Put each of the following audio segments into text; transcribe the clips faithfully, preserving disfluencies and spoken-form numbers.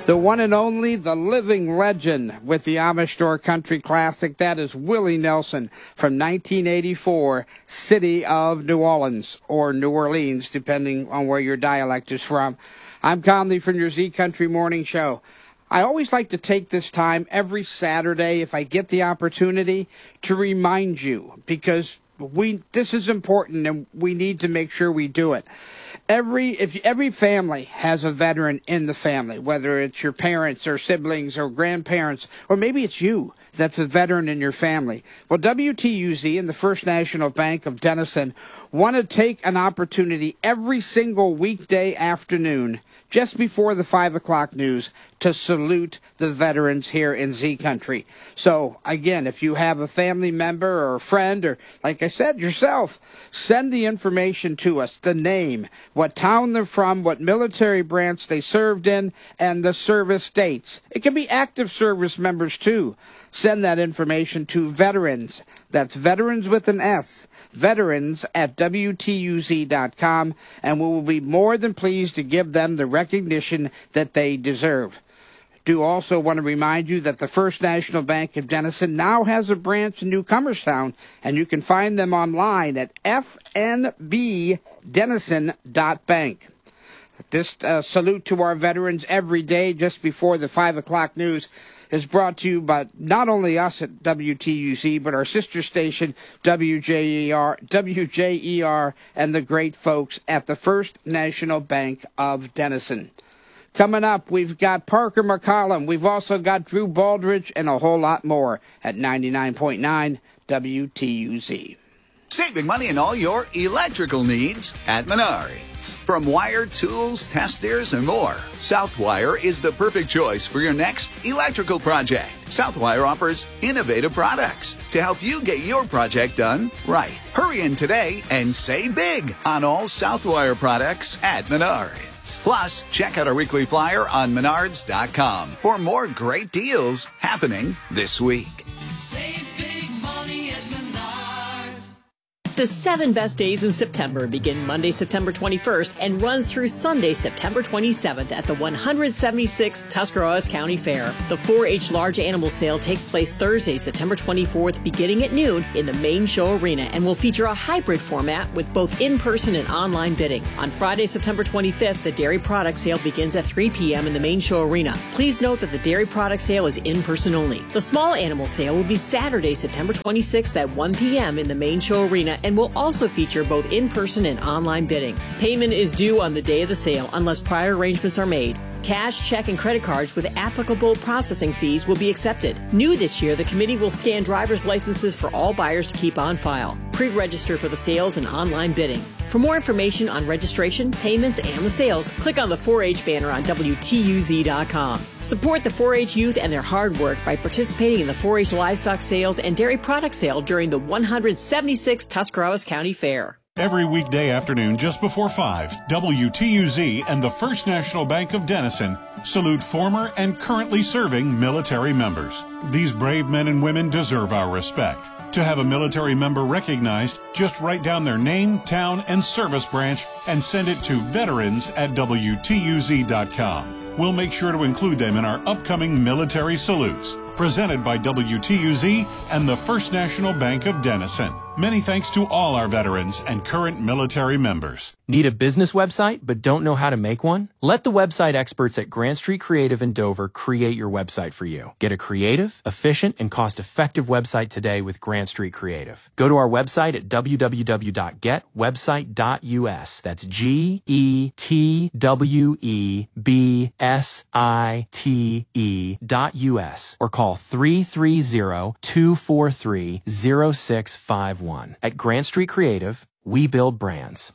The one and only, the living legend with the Amish Store Country Classic. That is Willie Nelson from nineteen eighty-four, City of New Orleans, or New Orleans, depending on where your dialect is from. I'm Conley from your Z Country Morning Show. I always like to take this time every Saturday, if I get the opportunity, to remind you, because we this is important and we need to make sure we do it. Every if every family has a veteran in the family, whether it's your parents or siblings or grandparents, or maybe it's you that's a veteran in your family. Well, W T U Z and the First National Bank of Denison want to take an opportunity every single weekday afternoon, just before the five o'clock news, to salute the veterans here in Z Country. So, again, if you have a family member or a friend, or, like I said, yourself, send the information to us, the name, what town they're from, what military branch they served in, and the service dates. It can be active service members, too. Send that information to veterans. That's veterans with an S. Veterans at W T U Z dot com, and we will be more than pleased to give them the recognition that they deserve. Do also want to remind you that the First National Bank of Denison now has a branch in New Comerstown, and you can find them online at f n b denison dot bank. This uh, salute to our veterans every day just before the five o'clock news is brought to you by not only us at W T U Z, but our sister station, W J E R, W J E R, and the great folks at the First National Bank of Denison. Coming up, we've got Parker McCollum. We've also got Drew Baldridge and a whole lot more at ninety-nine point nine W T U Z. Saving money on all your electrical needs at Menards. From wire, tools, testers, and more, Southwire is the perfect choice for your next electrical project. Southwire offers innovative products to help you get your project done right. Hurry in today and save big on all Southwire products at Menards. Plus, check out our weekly flyer on menards dot com for more great deals happening this week. Save big money at Menards. The seven best days in September begin Monday, September twenty-first and runs through Sunday, September twenty-seventh at the one hundred seventy-sixth Tuscarawas County Fair. The four H Large Animal Sale takes place Thursday, September twenty-fourth, beginning at noon in the main show arena, and will feature a hybrid format with both in-person and online bidding. On Friday, September twenty-fifth, the Dairy Product Sale begins at three p.m. in the main show arena. Please note that the Dairy Product Sale is in-person only. The Small Animal Sale will be Saturday, September twenty-sixth at one p.m. in the main show arena, and will also feature both in-person and online bidding. Payment is due on the day of the sale unless prior arrangements are made. Cash, check, and credit cards with applicable processing fees will be accepted. New this year, the committee will scan driver's licenses for all buyers to keep on file. Pre-register for the sales and online bidding. For more information on registration, payments, and the sales, click on the four H banner on W T U Z dot com. Support the four H youth and their hard work by participating in the four H livestock sales and dairy product sale during the one hundred seventy-sixth Tuscarawas County Fair. Every weekday afternoon just before five, W T U Z and the First National Bank of Denison salute former and currently serving military members. These brave men and women deserve our respect. To have a military member recognized, just write down their name, town, and service branch and send it to veterans at W T U Z dot com. We'll make sure to include them in our upcoming military salutes. Presented by W T U Z and the First National Bank of Denison. Many thanks to all our veterans and current military members. Need a business website but don't know how to make one? Let the website experts at Grant Street Creative in Dover create your website for you. Get a creative, efficient, and cost-effective website today with Grant Street Creative. Go to our website at w w w dot get website dot u s. That's G E T W E B S I T E dot U S or call three three zero, two four three, zero six five one. At Grant Street Creative, we build brands.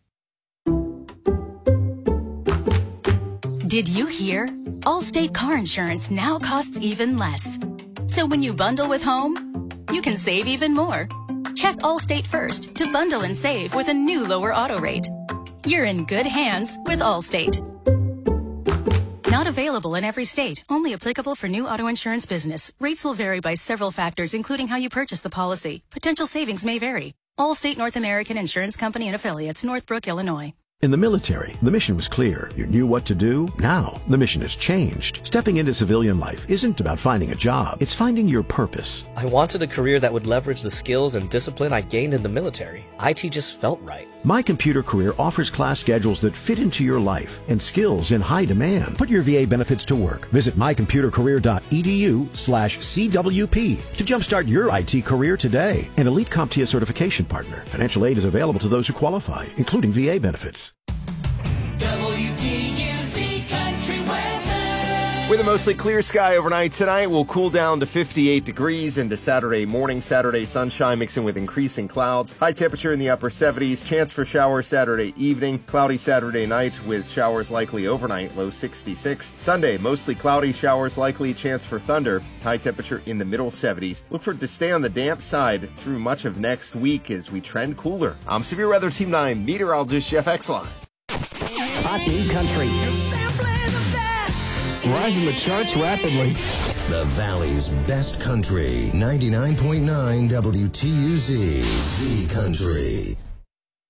Did you hear? Allstate car insurance now costs even less. So when you bundle with home, you can save even more. Check Allstate first to bundle and save with a new lower auto rate. You're in good hands with Allstate. Not available in every state. Only applicable for new auto insurance business. Rates will vary by several factors, including how you purchase the policy. Potential savings may vary. Allstate North American Insurance Company and Affiliates, Northbrook, Illinois. In the military, the mission was clear. You knew what to do. Now, the mission has changed. Stepping into civilian life isn't about finding a job. It's finding your purpose. I wanted a career that would leverage the skills and discipline I gained in the military. I T just felt right. My Computer Career offers class schedules that fit into your life and skills in high demand. Put your V A benefits to work. Visit mycomputercareer.edu slash CWP to jumpstart your I T career today. An Elite CompTIA certification partner. Financial aid is available to those who qualify, including V A benefits. W T U Z Country Weather. With a mostly clear sky overnight tonight, we'll cool down to fifty-eight degrees into Saturday morning. Saturday sunshine mixing with increasing clouds. High temperature in the upper seventies. Chance for showers Saturday evening. Cloudy Saturday night with showers likely overnight. Low sixty-six. Sunday, mostly cloudy, showers likely. Chance for thunder. High temperature in the middle seventies. Look for it to stay on the damp side through much of next week as we trend cooler. I'm Severe Weather Team nine meteorologist Jeff Exline. Hot New Country. Rising the charts rapidly. The Valley's best country. ninety-nine point nine W T U Z. The Country.